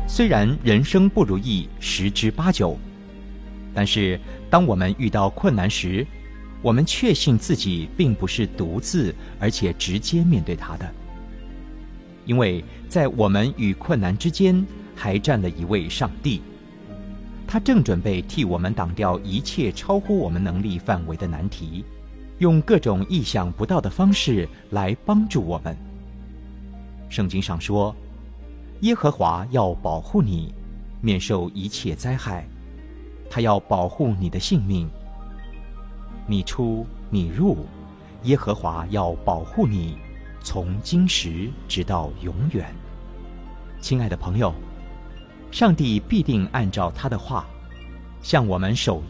虽然人生不如意十之八九，但是当我们遇到困难时，我们确信自己并不是独自，而且直接面对它的。因为在我们与困难之间，还站了一位上帝，他正准备替我们挡掉一切超乎我们能力范围的难题，用各种意想不到的方式来帮助我们。圣经上说，耶和华要保护你，免受一切灾害，他要保护你的性命。你出你入，耶和华要保护你，从今时直到永远。亲爱的朋友，上帝必定按照他的话向我们守